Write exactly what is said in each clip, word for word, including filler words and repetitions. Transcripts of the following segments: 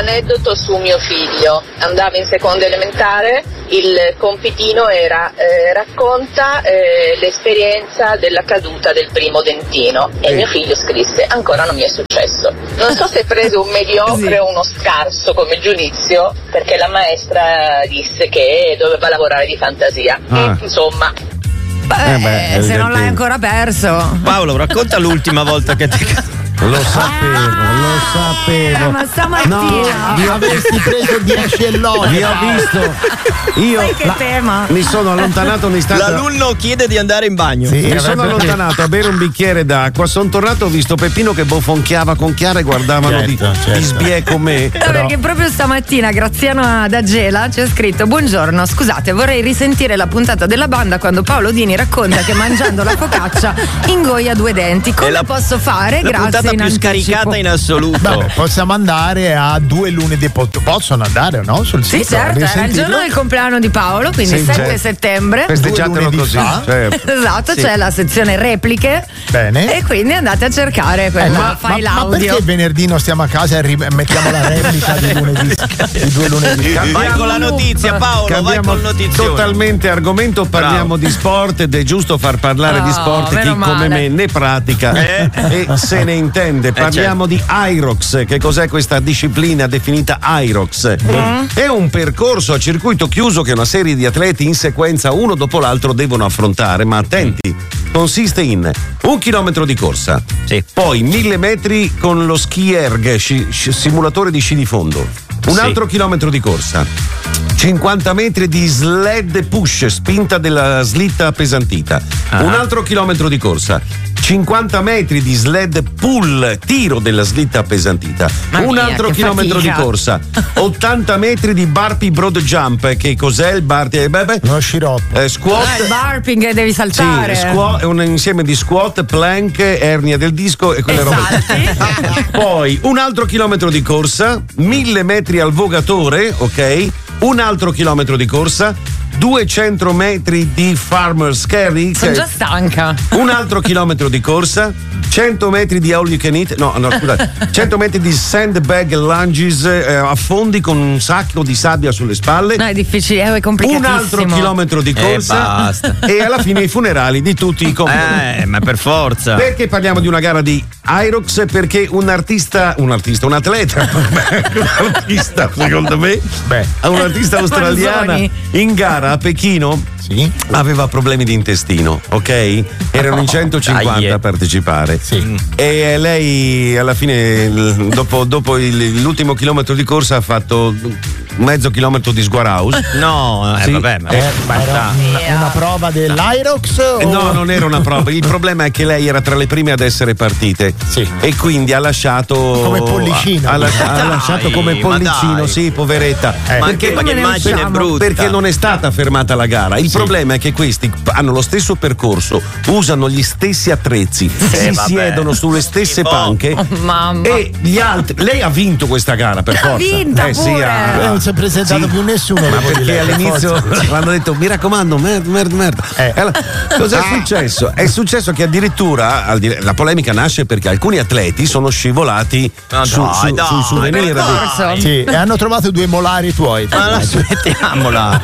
aneddoto su mio figlio. Andava in seconda elementare, il compitino era eh, racconta eh, l'esperienza della caduta del primo dentino e mio figlio scrisse: ancora non mi è successo. Non so se è preso un mediocre o uno scarso come giudizio, perché la maestra disse che doveva lavorare di fantasia. Ah. E, insomma, Beh, Eh beh, se non l'hai evidente. ancora perso. Paolo, racconta l'ultima volta che ti. Lo sapevo, lo sapevo. Eh, ma stamattina. No, Vi avresti preso dieci elloggi. vi ho visto. Io Sai che la- tema? mi sono allontanato un istante. L'alunno chiede di andare in bagno. Sì, Mi sono avrebbe- allontanato a bere un bicchiere d'acqua, sono tornato, ho visto Peppino che bofonchiava con Chiara e guardavano di, Certo, certo. di sbieco me. No, perché proprio stamattina Graziano da Gela ci ha scritto: buongiorno, scusate, vorrei risentire la puntata della banda quando Paolo Dini racconta che mangiando la focaccia ingoia due denti. Come È la- posso fare? La Grazie puntata in più anticipo. scaricata in assoluto. Vabbè, possiamo andare a due lunedì. po- Possono andare o no? Sul Sì, sito? certo, era il Risentirlo? giorno del compleanno di Paolo, quindi Sì, sette certo. settembre. Festeggiatelo lunedì così. fa. Certo. Esatto, Sì. c'è la sezione repliche. Bene. E quindi andate a cercare quella Eh, ma, ma, file ma audio. perché venerdì non stiamo a casa e ri- mettiamo la replica di lunedì? Di due lunedì. Vai con la notizia, Paolo, vai Cambiamo con notizione. totalmente argomento, parliamo di sport ed è giusto far parlare Oh, di sport chi meno come male. me ne pratica Eh. e se ne intende. Parliamo di Irox. Che cos'è questa disciplina definita Irox? Mm. È un percorso a circuito chiuso che una serie di atleti in sequenza uno dopo l'altro devono affrontare, ma attenti, consiste in un chilometro di corsa, Sì. poi mille metri con lo ski erg, sci- sci- simulatore di sci di fondo, un Sì. altro chilometro di corsa, cinquanta metri di sled push, spinta della slitta appesantita, Ah. un altro chilometro di corsa, cinquanta metri di sled pull, tiro della slitta appesantita, Mamma un mia, altro che chilometro fatica. di corsa, ottanta metri di burpee broad jump, che cos'è il burpee? Beh, beh, Uno sciroppo. eh, squat. Ah, il barping che devi Sì, saltare. squat è un insieme di squat, plank, ernia del disco e quelle robe. Esatti. Poi un altro chilometro di corsa, mille metri al vogatore, ok? Un altro chilometro di corsa, duecento metri di farmer's carry, Sono che- già stanca. un altro chilometro di corsa, cento metri di all you can eat, no, no, scusate, cento metri di sandbag lunges eh, a fondi con un sacco di sabbia sulle spalle. No, è difficile, è Un complicatissimo. altro chilometro di E corsa basta. e alla fine i funerali di tutti i compagni. Eh, ma per forza. Perché parliamo di una gara di Irox? Perché un artista, un artista, un atleta, un artista secondo me, Beh, un artista australiana Manzoni. in gara a Pechino sì. aveva problemi di intestino, ok? Erano in centocinquanta Dai. a partecipare. Sì. E lei alla fine, il- dopo, dopo il- l'ultimo chilometro di corsa, ha fatto mezzo chilometro di sguaraus. No, eh, Sì. vabbè, ma, Eh, ma era una, una prova dell'Irox? O... Eh, No, non era una prova. Il problema è che lei era tra le prime ad essere partite. Sì. E quindi ha lasciato. Come pollicino. Ha, lascia- ha Dai, lasciato come ma pollicino, dai. sì, poveretta. Eh. ma Perché, che, ma che come ne immagine usciamo? brutta. perché non è stata fermata la gara. Il problema è che questi hanno lo stesso percorso, usano gli stessi attrezzi, si vabbè. siedono sulle stesse Schifo. panche. Oh, mamma. E gli altri. Lei ha vinto questa gara per Ha forza. vinta eh, sì, pure. ha- Eh, non si è presentato sì. più nessuno. Ma dopo di perché lei, per all'inizio forza. mi hanno detto mi raccomando merda merda merda Eh. E allora, cos'è successo? È successo che addirittura al di- la polemica nasce perché alcuni atleti sono scivolati Ma su, dai, su- dai, sui souvenir per di- forza. Sì, e hanno trovato due molari tuoi. Ma la smettiamola.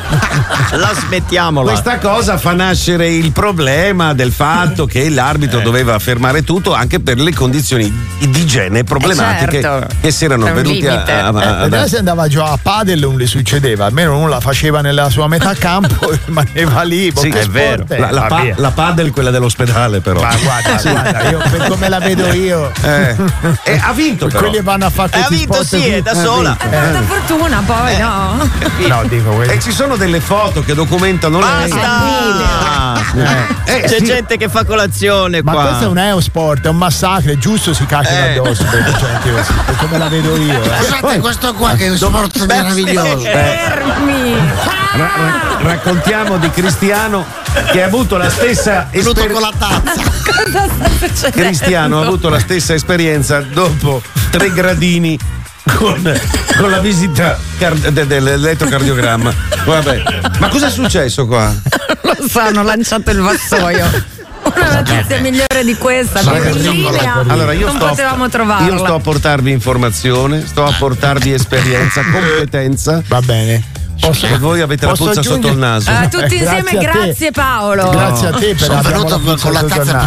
La smettiamola. Questa cosa fa nascere il problema del fatto che l'arbitro Eh. doveva fermare tutto anche per le condizioni di igiene problematiche certo. che si erano È un venuti a, limite. a- a- Eh, ad- vedete se andava giù a padel non le succedeva, almeno non la faceva nella sua metà campo e rimaneva lì. Sì, che è sport vero. è? La, la, Va pa- via. la padel, quella dell'ospedale, però. Ma guarda, guarda, io per come la vedo io. Eh. E ha vinto, però. Quelli vanno a fare Eh, ha questi vinto, sport sì, qui. è da sola. Ha tanta fortuna poi, no? No, dico quelli. E ci sono delle foto che documentano lei. Basta! Eh, C'è sì. gente che fa colazione Ma qua. questo è un eosport, è un massacro, è giusto si cacciano Eh. addosso per gente così, per come la vedo io. Eh. Scusate, questo qua che è un sport meraviglioso. Fermi! Ra- ra- raccontiamo di Cristiano che ha avuto la stessa Venuto con esperienza. la tazza. Cosa sta succedendo? Cristiano ha avuto la stessa esperienza dopo tre gradini con, con la visita car- de- dell'elettrocardiogramma. Vabbè, ma cosa è successo qua? Lo so, hanno lanciato il vassoio. Una notizia migliore di questa, Ma più in linea. Allora, io non sto, potevamo trovarla. Io sto a portarvi informazione, sto a portarvi esperienza, competenza. Va bene. Posso, e voi avete la puzza sotto il naso. Uh, tutti insieme, grazie, grazie Paolo. Grazie a te per Sono aver venuto con, con la tazza